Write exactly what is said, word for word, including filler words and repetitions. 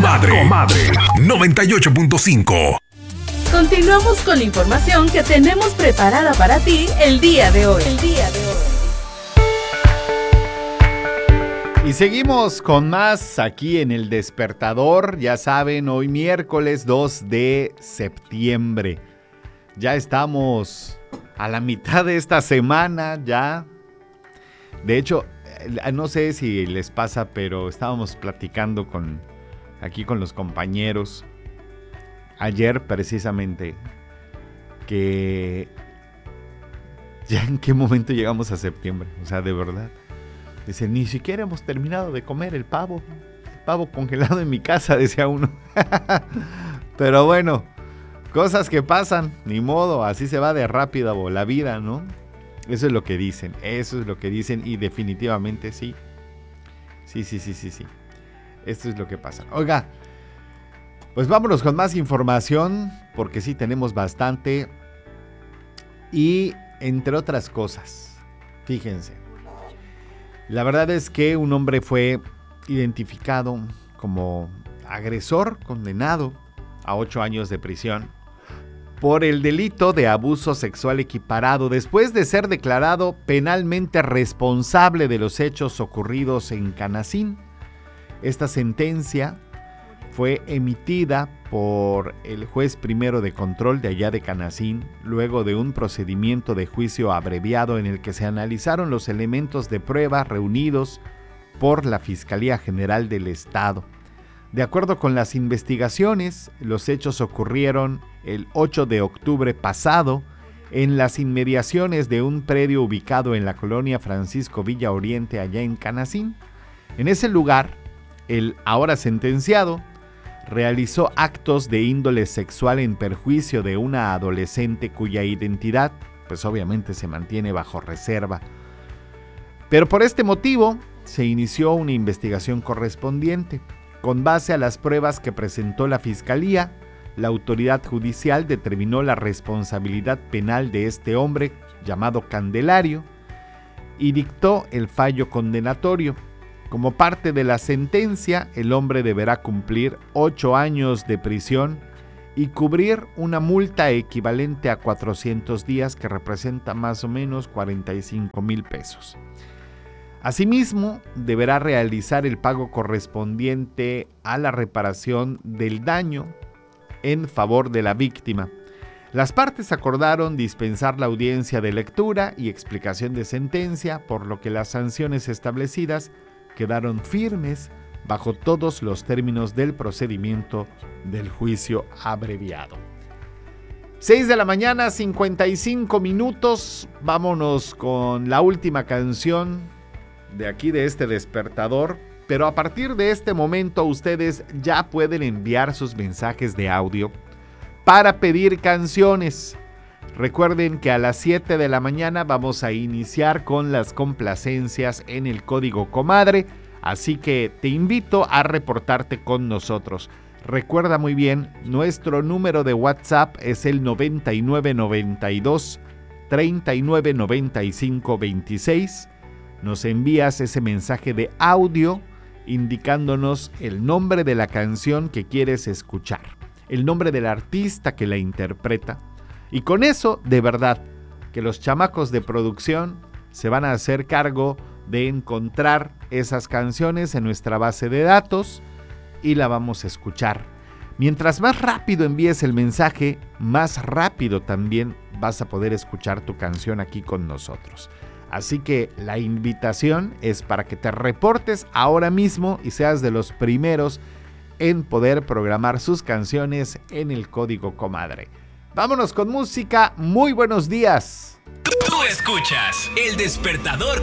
comadre. comadre. noventa y ocho punto cinco. Continuamos con la información que tenemos preparada para ti el día de hoy. El día de hoy. Y seguimos con más aquí en El Despertador. Ya saben, hoy miércoles dos de septiembre. Ya estamos a la mitad de esta semana, ya. De hecho, no sé si les pasa, pero estábamos platicando con aquí con los compañeros ayer precisamente que ya en qué momento llegamos a septiembre. O sea, de verdad. Dice, ni siquiera hemos terminado de comer el pavo. El pavo congelado en mi casa, decía uno. Pero bueno, cosas que pasan, ni modo, así se va de rápido la vida, ¿no? Eso es lo que dicen, eso es lo que dicen y definitivamente sí. Sí, sí, sí, sí, sí. Esto es lo que pasa. Oiga, pues vámonos con más información, porque sí tenemos bastante. Y entre otras cosas, fíjense. La verdad es que un hombre fue identificado como agresor, condenado a ocho años de prisión por el delito de abuso sexual equiparado después de ser declarado penalmente responsable de los hechos ocurridos en Canacín. Esta sentencia fue emitida por el juez primero de control de allá de Canacín, luego de un procedimiento de juicio abreviado en el que se analizaron los elementos de prueba reunidos por la Fiscalía General del Estado. De acuerdo con las investigaciones, los hechos ocurrieron el ocho de octubre pasado en las inmediaciones de un predio ubicado en la colonia Francisco Villa Oriente, allá en Canacín. En ese lugar, el ahora sentenciado realizó actos de índole sexual en perjuicio de una adolescente cuya identidad, pues obviamente se mantiene bajo reserva. Pero por este motivo se inició una investigación correspondiente. Con base a las pruebas que presentó la Fiscalía, la autoridad judicial determinó la responsabilidad penal de este hombre llamado Candelario y dictó el fallo condenatorio. Como parte de la sentencia, el hombre deberá cumplir ocho años de prisión y cubrir una multa equivalente a cuatrocientos días, que representa más o menos cuarenta y cinco mil pesos. Asimismo, deberá realizar el pago correspondiente a la reparación del daño en favor de la víctima. Las partes acordaron dispensar la audiencia de lectura y explicación de sentencia, por lo que las sanciones establecidas quedaron firmes bajo todos los términos del procedimiento del juicio abreviado. seis de la mañana, cincuenta y cinco minutos. Vámonos con la última canción de aquí de este despertador. Pero a partir de este momento ustedes ya pueden enviar sus mensajes de audio para pedir canciones. Recuerden que a las siete de la mañana vamos a iniciar con las complacencias en el código comadre, así que te invito a reportarte con nosotros. Recuerda muy bien, nuestro número de WhatsApp es el noventa y nueve noventa y dos treinta y nueve noventa y cinco veintiséis. Nos envías ese mensaje de audio indicándonos el nombre de la canción que quieres escuchar, el nombre del artista que la interpreta. Y con eso, de verdad, que los chamacos de producción se van a hacer cargo de encontrar esas canciones en nuestra base de datos y la vamos a escuchar. Mientras más rápido envíes el mensaje, más rápido también vas a poder escuchar tu canción aquí con nosotros. Así que la invitación es para que te reportes ahora mismo y seas de los primeros en poder programar sus canciones en el código comadre. Vámonos con música. Muy buenos días. Tú escuchas El Despertador